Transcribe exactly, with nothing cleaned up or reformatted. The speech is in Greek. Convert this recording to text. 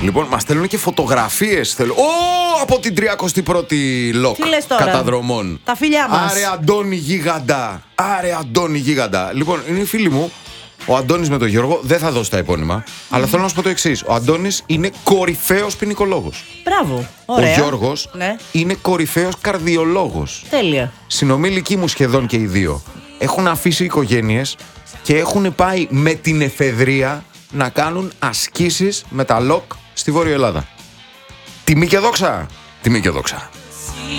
Λοιπόν, μας στέλνουν και φωτογραφίες. Θέλω... Ω, από την τριακοστή πρώτη λοκ καταδρομών. Τα φιλιά μας. Άρε Αντώνη γίγαντα. Άρε Αντώνη γίγαντα. Λοιπόν, είναι οι φίλοι μου. Ο Αντώνης με τον Γιώργο, δεν θα δώσω τα επώνυμα, mm. αλλά θέλω να σου πω το εξής. Ο Αντώνης είναι κορυφαίος ποινικολόγος. Μπράβο. Ωραία. Ο Γιώργος ναι. είναι κορυφαίος καρδιολόγος. Τέλεια. Συνομήλικοι μου σχεδόν και οι δύο. Έχουν αφήσει οικογένειες και έχουν πάει με την εφεδρεία να κάνουν ασκήσεις με τα λοκ στη Βόρεια Ελλάδα. Τιμή και δόξα. Τιμή και δόξα.